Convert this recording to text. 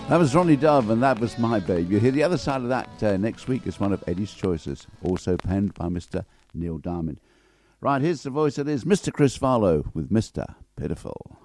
That was Ronnie Dove, and that was My Babe. You'll hear the other side of that next week. It's one of Eddie's choices, also penned by Mr. Neil Diamond. Right, here's the voice. It is Mr. Chris Farlow with Mr. Pitiful.